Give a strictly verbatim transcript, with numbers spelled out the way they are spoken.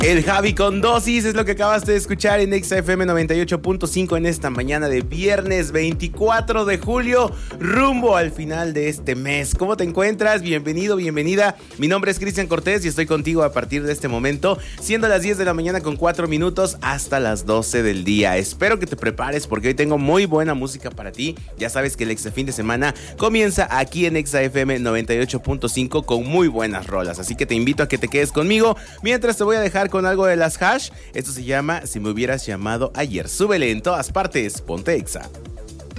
El Javi con dosis es lo que acabas de escuchar en Exa F M noventa y ocho punto cinco en esta mañana de viernes veinticuatro de julio, rumbo al final de este mes. ¿Cómo te encuentras? Bienvenido, bienvenida. Mi nombre es Cristian Cortés y estoy contigo a partir de este momento, siendo las diez de la mañana con cuatro minutos hasta las doce del día. Espero que te prepares porque hoy tengo muy buena música para ti. Ya sabes que el Exa Fin de Semana comienza aquí en Exa F M noventa y ocho punto cinco con muy buenas rolas. Así que te invito a que te quedes conmigo mientras te voy a dejar con algo de las Hash. Esto se llama Si me hubieras llamado ayer. Súbele en todas partes, ponte Exa.